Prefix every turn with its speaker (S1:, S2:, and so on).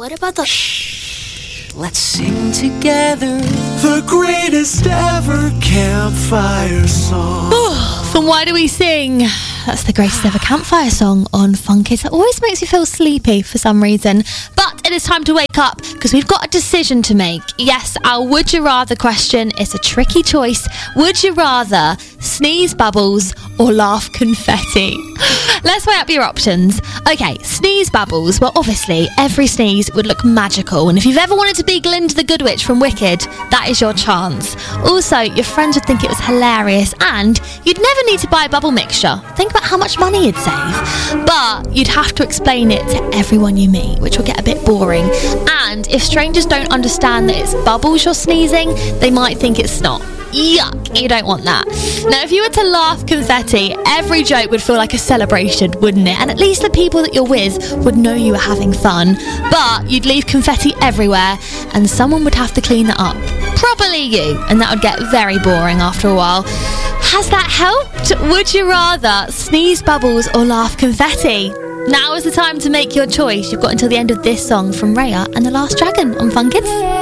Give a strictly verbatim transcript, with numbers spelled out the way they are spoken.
S1: What about the...
S2: Let's sing together the greatest ever campfire song.
S1: From Why Do We Sing? That's the greatest ever campfire song on Fun Kids. That always makes you feel sleepy for some reason. But it is time to wake up because we've got a decision to make. Yes, our Would You Rather question is a tricky choice. Would you rather sneeze bubbles or laugh confetti? Let's weigh up your options. Okay, sneeze bubbles. Well, obviously, every sneeze would look magical. And if you've ever wanted to be Glinda the Good Witch from Wicked, that is your chance. Also, your friends would think it was hilarious and you'd never need to buy a bubble mixture. Think about how much money you'd save. But you'd have to explain it to everyone you meet, which will get a bit boring. And if strangers don't understand that it's bubbles you're sneezing, they might think it's snot. Yuck, you don't want that. Now, if you were to laugh confetti, every joke would feel like a celebration, wouldn't it? And at least the people that you're with would know you were having fun. But you'd leave confetti everywhere and someone would have to clean that up. Probably you. And that would get very boring after a while. Has that helped? Would you rather sneeze bubbles or laugh confetti? Now is the time to make your choice. You've got until the end of this song from Raya and the Last Dragon on Fun Kids.